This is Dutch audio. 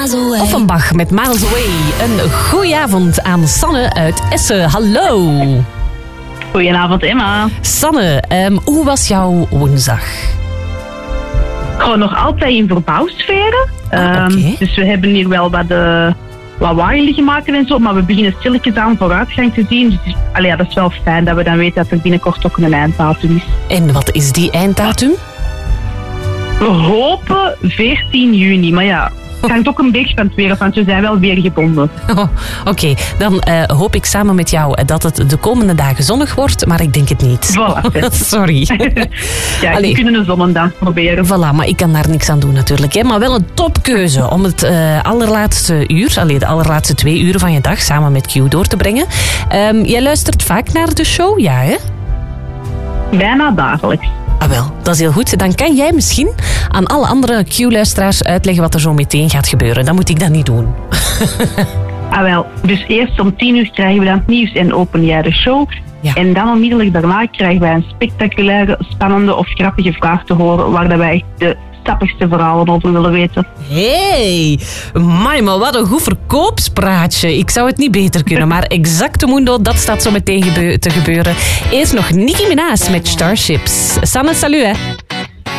Offenbach met Miles Away. Een goeie avond aan Sanne uit Essen. Hallo. Goedenavond, Emma. Sanne, hoe was jouw woensdag? Gewoon nog altijd in verbouwsferen. Okay. Dus we hebben hier wel wat lawaai liggen maken en zo, maar we beginnen stilletjes aan vooruitgang te zien. Dus dat is wel fijn dat we dan weten dat er binnenkort ook een einddatum is. En wat is die einddatum? We hopen 14 juni, maar ja, het hangt ook een beetje van het weer af, want we zijn wel weer gebonden. Oké, dan hoop ik samen met jou dat het de komende dagen zonnig wordt, maar ik denk het niet. Voilà. Sorry. Ja, we kunnen een zonnedans proberen. Voilà, maar ik kan daar niks aan doen natuurlijk. Hè. Maar wel een topkeuze om het allerlaatste uur, de allerlaatste 2 uren van je dag samen met Q door te brengen. Jij luistert vaak naar de show, ja hè? Bijna dagelijks. Ah wel, dat is heel goed. Dan kan jij misschien aan alle andere Q-luisteraars uitleggen wat er zo meteen gaat gebeuren. Dan moet ik dat niet doen. Dus eerst om 10 uur krijgen we dan het nieuws en open jij de show. Ja. En dan onmiddellijk daarna krijgen wij een spectaculaire, spannende of grappige vraag te horen waar wij echt de sappigste verhalen over willen weten. Hey, maar wat een goed verkoopspraatje. Ik zou het niet beter kunnen, maar Exactamundo, dat staat zo meteen te gebeuren. Eerst nog Nicki Minaj met Starships. Sanne, salut hè.